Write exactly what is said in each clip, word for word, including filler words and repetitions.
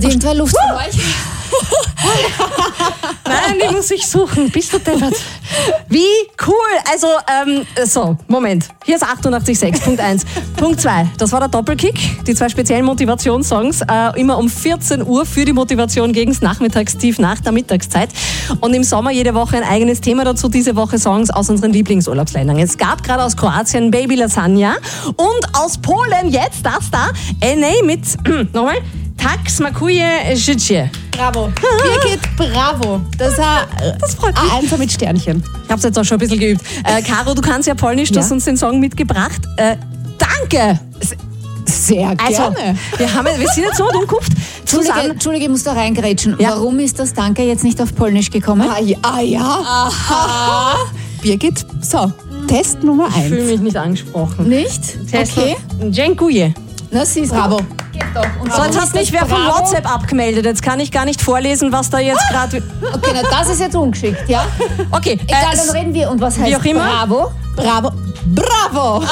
Hat irgendwer Luft von euch? Nein, die muss ich suchen. Bist du deppert? Wie cool. Also, ähm, so, Moment. Hier ist achtundachtzig Komma sechs, Punkt eins. Punkt zwei, das war der Doppelkick. Die zwei speziellen Motivationssongs. Äh, immer um vierzehn Uhr für die Motivation gegen das Nachmittagstief nach der Mittagszeit. Und im Sommer jede Woche ein eigenes Thema dazu. Diese Woche Songs aus unseren Lieblingsurlaubsländern. Es gab gerade aus Kroatien Baby Lasagna. Und aus Polen jetzt das da. N A mit, nochmal, Tak smakuje życie. Bravo. Birgit, bravo. Das, war, Das freut mich. A eins mit Sternchen. Ich hab's jetzt auch schon ein bisschen geübt. Äh, Caro, du kannst ja Polnisch, du Ja. hast uns den Song mitgebracht. Äh, danke! Sehr Also, gerne. wir, haben, wir sind jetzt so umkupft. Entschuldige, Susanne, Entschuldige, ich muss da reingrätschen. Ja. Warum ist das Danke jetzt nicht auf Polnisch gekommen? Ah ja. Ah, ja. Aha. Birgit, so, Test Nummer ich fühle eins. mich nicht angesprochen. Nicht? Tesla. Okay. Dziękuję. Na, siehst du. Bravo. Geht doch. Und So, warum jetzt ist hat mich das wer von bravo? WhatsApp abgemeldet. Jetzt kann ich gar nicht vorlesen, was da jetzt gerade... Okay, na, das ist jetzt ungeschickt, ja? Okay, Egal, äh, dann reden wir. Und was heißt wie auch immer. bravo? Bravo. Bravo.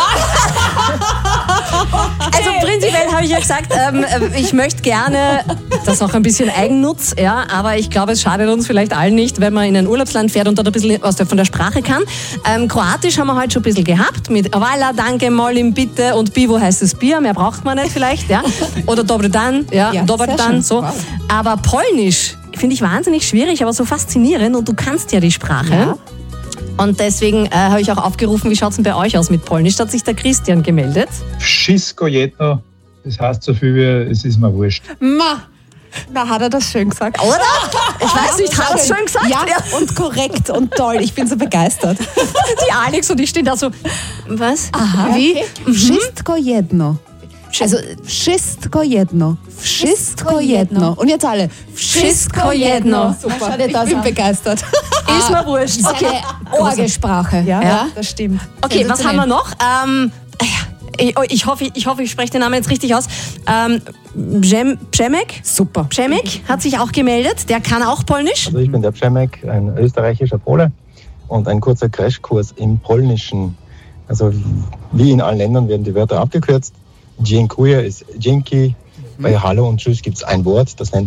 also prinzipiell habe ich ja gesagt, ähm, äh, ich möchte gerne, das ist auch ein bisschen Eigennutz, ja, aber ich glaube, es schadet uns vielleicht allen nicht, wenn man in ein Urlaubsland fährt und dort ein bisschen was von der Sprache kann. Ähm, Kroatisch haben wir heute schon ein bisschen gehabt, mit Hvala, Danke, Molim, Bitte und Pivo heißt es Bier, mehr braucht man nicht vielleicht, ja. Oder Dobre Dan, ja, Ja, Dobre sehr Dan, schön. so. Wow. Aber Polnisch finde ich wahnsinnig schwierig, aber so faszinierend und du kannst ja die Sprache. Ja. Und deswegen äh, habe ich auch aufgerufen, wie schaut es denn bei euch aus mit Polnisch? Da hat sich der Christian gemeldet. Wszystko jedno, das heißt so viel wie, es ist mir wurscht. Ma. Da hat er das schön gesagt. Oder? Ich weiß nicht, hat es schon gesagt? Ja, und korrekt und toll. Ich bin so begeistert. Die Alex und ich stehen da so, was? Aha. Wie? Okay. Wszystko jedno. Also, Wszystko jedno. Wszystko jedno. Und jetzt alle. Wszystko jedno. Super. Schau dir Ich das bin an. begeistert. Ist mir wurscht. okay. Okay, Eine Orgesprache. Ja, Ja. das stimmt. okay was haben wir noch? Ähm, ich, ich, hoffe, ich hoffe, ich spreche den Namen jetzt richtig aus. Ähm, Brzem- Przemek? Super. Przemek hat sich auch gemeldet. Der kann auch Polnisch. Also ich bin der Przemek, ein österreichischer Pole und ein kurzer Crashkurs im Polnischen. Also wie in allen Ländern werden die Wörter abgekürzt. Dziękuję ist Dzięki. Bei Hallo und Tschüss gibt es ein Wort, das nennt